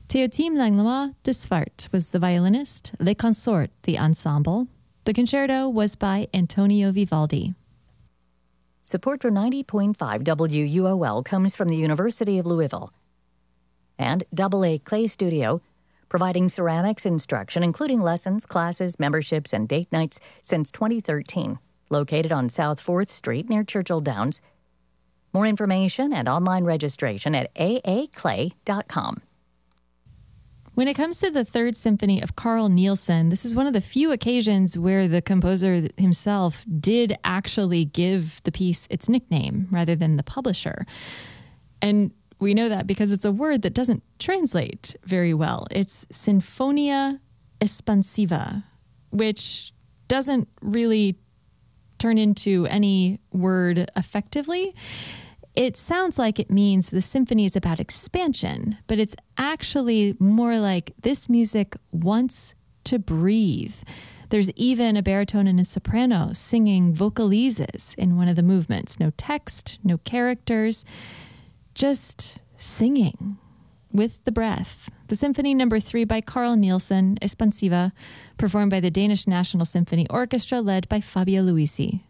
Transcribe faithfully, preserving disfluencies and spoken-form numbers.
Théotime Langlois de Swart was the violinist, Les Consorts, the ensemble. The concerto was by Antonio Vivaldi. Support for ninety point five W U O L comes from the University of Louisville. And Double A Clay Studio, providing ceramics instruction, including lessons, classes, memberships, and date nights since twenty thirteen. Located on South fourth Street near Churchill Downs. More information and online registration at a a clay dot com. When it comes to the Third Symphony of Carl Nielsen, this is one of the few occasions where the composer himself did actually give the piece its nickname rather than the publisher. And we know that because it's a word that doesn't translate very well. It's Sinfonia Espansiva, which doesn't really turn into any word effectively. It sounds like it means the symphony is about expansion, but it's actually more like this music wants to breathe. There's even a baritone and a soprano singing vocalizes in one of the movements. No text, no characters, just singing with the breath. The Symphony Number Three by Carl Nielsen, Espansiva, performed by the Danish National Symphony Orchestra, led by Fabio Luisi.